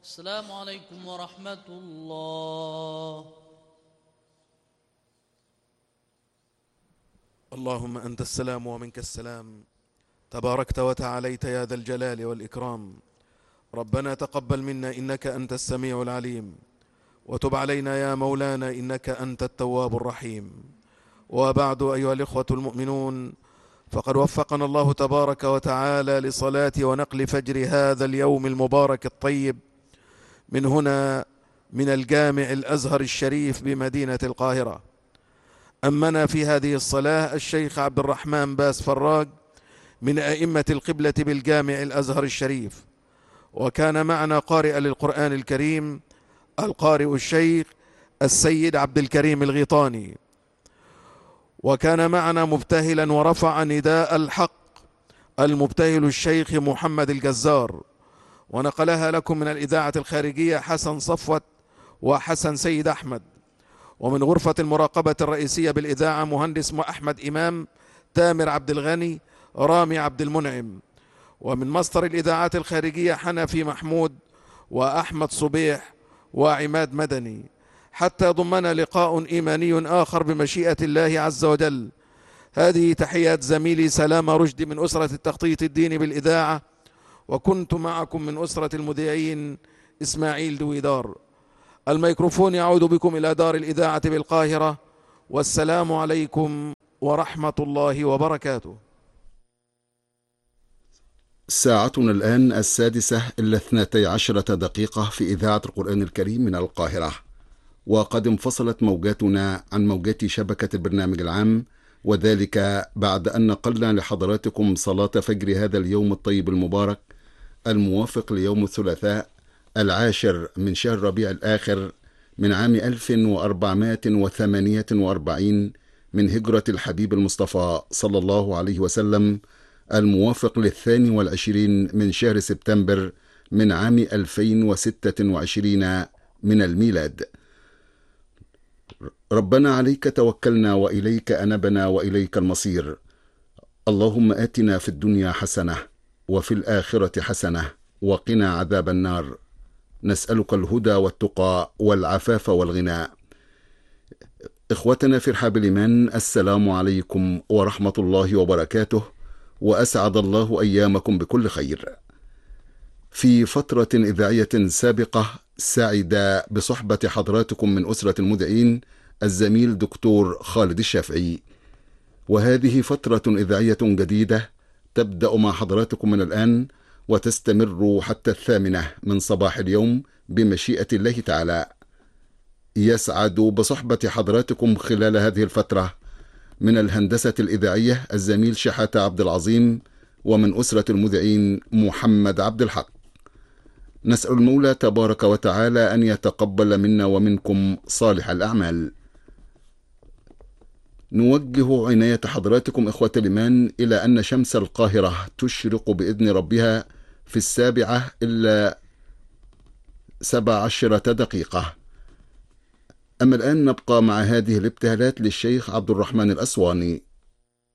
السلام عليكم ورحمة الله. اللهم أنت السلام ومنك السلام، تباركت وتعاليت يا ذا الجلال والإكرام. ربنا تقبل منا إنك أنت السميع العليم، وتب علينا يا مولانا إنك أنت التواب الرحيم. وبعد أيها الإخوة المؤمنون، فقد وفقنا الله تبارك وتعالى لصلاة ونقل فجر هذا اليوم المبارك الطيب من هنا، من الجامع الأزهر الشريف بمدينة القاهرة. أمنا في هذه الصلاة الشيخ عبد الرحمن باس فراج من أئمة القبلة بالجامع الأزهر الشريف، وكان معنا قارئ للقرآن الكريم القارئ الشيخ السيد عبد الكريم الغيطاني، وكان معنا مبتهلا ورفع نداء الحق المبتهل الشيخ محمد الجزار، ونقلها لكم من الإذاعة الخارجية حسن صفوت وحسن سيد أحمد، ومن غرفة المراقبة الرئيسية بالإذاعة مهندس أحمد إمام، تامر عبد الغني، رامي عبد المنعم، ومن مصدر الإذاعات الخارجية حنفي محمود وأحمد صبيح وعماد مدني، حتى ضمنا لقاء إيماني آخر بمشيئة الله عز وجل. هذه تحيات زميلي سلام رشدي من أسرة التخطيط الديني بالإذاعة، وكنت معكم من أسرة المذيعين إسماعيل دويدار. الميكروفون يعود بكم إلى دار الإذاعة بالقاهرة، والسلام عليكم ورحمة الله وبركاته. ساعتنا الآن 6:12 في إذاعة القرآن الكريم من القاهرة، وقد انفصلت موجاتنا عن موجات شبكة البرنامج العام، وذلك بعد أن نقلنا لحضراتكم صلاة فجر هذا اليوم الطيب المبارك الموافق ليوم الثلاثاء 10 من شهر ربيع الآخر من عام 1448 من هجرة الحبيب المصطفى صلى الله عليه وسلم، الموافق ل22 من شهر سبتمبر من عام 2026 من الميلاد. ربنا عليك توكلنا وإليك أنبنا وإليك المصير. اللهم آتنا في الدنيا حسنة وفي الآخرة حسنة وقنا عذاب النار. نسألك الهدى والتقى والعفاف والغنى. إخوتنا في رحاب الإيمان، السلام عليكم ورحمة الله وبركاته، وأسعد الله أيامكم بكل خير. في فترة إذاعية سابقة سعد بصحبة حضراتكم من أسرة المذيعين الزميل دكتور خالد الشافعي، وهذه فترة إذاعية جديدة تبدأ مع حضراتكم من الآن وتستمر حتى 8 من صباح اليوم بمشيئة الله تعالى. يسعد بصحبة حضراتكم خلال هذه الفترة من الهندسة الإذاعية الزميل شحاتة عبد العظيم، ومن أسرة المذيعين محمد عبد الحق. نسأل المولى تبارك وتعالى أن يتقبل منا ومنكم صالح الأعمال. نوجه عناية حضراتكم إخوة الإيمان إلى أن شمس القاهرة تشرق بإذن ربها في 7:17. أما الآن نبقى مع هذه الابتهالات للشيخ عبد الرحمن الأسواني